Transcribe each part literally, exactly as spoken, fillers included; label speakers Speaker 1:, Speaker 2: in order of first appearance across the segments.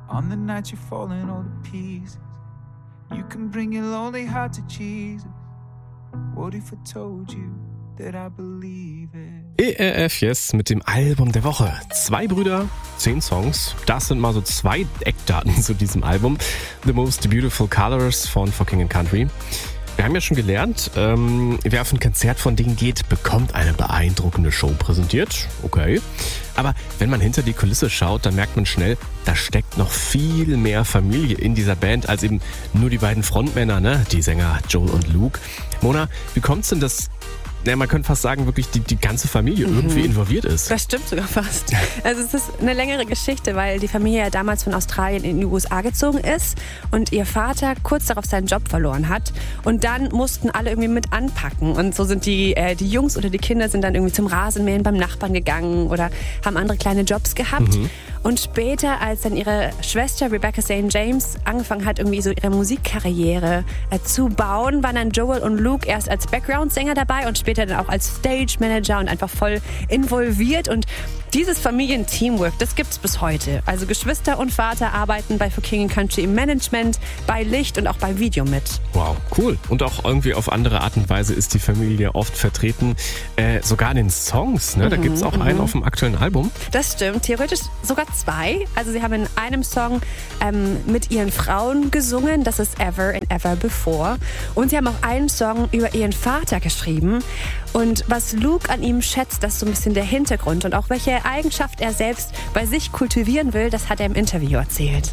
Speaker 1: On the night you're falling all to pieces, you can bring your lonely heart to Jesus. What if I told you that I believe it?
Speaker 2: E R F Yes mit dem Album der Woche. Zwei Brüder, zehn Songs. Das sind mal so zwei Eckdaten zu diesem Album. The Most Beautiful Colors von For King and Country. Wir haben ja schon gelernt, ähm, wer auf ein Konzert von denen geht, bekommt eine beeindruckende Show präsentiert. Okay. Aber wenn man hinter die Kulisse schaut, dann merkt man schnell, da steckt noch viel mehr Familie in dieser Band als eben nur die beiden Frontmänner, ne? Die Sänger Joel und Luke. Mona, wie kommt's denn, dass, ja, man könnte fast sagen, wirklich die, die ganze Familie mhm. irgendwie involviert ist?
Speaker 3: Das stimmt sogar fast. Also es ist eine längere Geschichte, weil die Familie ja damals von Australien in die U S A gezogen ist und ihr Vater kurz darauf seinen Job verloren hat. Und dann mussten alle irgendwie mit anpacken. Und so sind die, äh, die Jungs oder die Kinder sind dann irgendwie zum Rasenmähen beim Nachbarn gegangen oder haben andere kleine Jobs gehabt. Mhm. Und später, als dann ihre Schwester Rebecca Saint James angefangen hat, irgendwie so ihre Musikkarriere äh, zu bauen, waren dann Joel und Luke erst als Background-Sänger dabei und später dann auch als Stage-Manager und einfach voll involviert. Und dieses Familienteamwork, das gibt's bis heute. Also Geschwister und Vater arbeiten bei For King and Country im Management, bei Licht und auch bei Video mit.
Speaker 2: Wow, cool. Und auch irgendwie auf andere Art und Weise ist die Familie oft vertreten. Äh, sogar in den Songs, ne? Da mhm, gibt's auch einen auf dem aktuellen Album.
Speaker 3: Das stimmt. Theoretisch sogar zwei. Also sie haben in einem Song ähm, mit ihren Frauen gesungen. Das ist Ever and Ever Before. Und sie haben auch einen Song über ihren Vater geschrieben. Und was Luke an ihm schätzt, das ist so ein bisschen der Hintergrund. Und auch welche Eigenschaft er selbst bei sich kultivieren will, das hat er im Interview erzählt.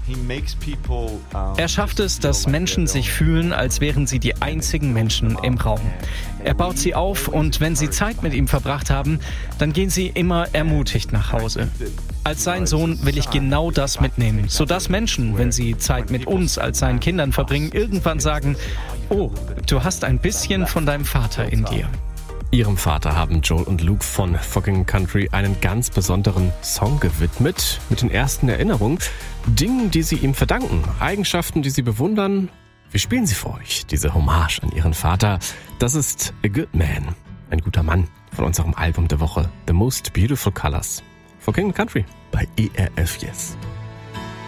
Speaker 4: Er schafft es, dass Menschen sich fühlen, als wären sie die einzigen Menschen im Raum. Er baut sie auf und wenn sie Zeit mit ihm verbracht haben, dann gehen sie immer ermutigt nach Hause. Als sein Sohn will ich genau das mitnehmen, sodass Menschen, wenn sie Zeit mit uns als seinen Kindern verbringen, irgendwann sagen, oh, du hast ein bisschen von deinem Vater in dir.
Speaker 2: Ihrem Vater haben Joel und Luke von For King and Country einen ganz besonderen Song gewidmet, mit den ersten Erinnerungen, Dingen, die sie ihm verdanken, Eigenschaften, die sie bewundern. Wir spielen sie für euch, diese Hommage an ihren Vater. Das ist A Good Man, ein guter Mann, von unserem Album der Woche, The Most Beautiful Colors. For King and Country bei E R F Yes.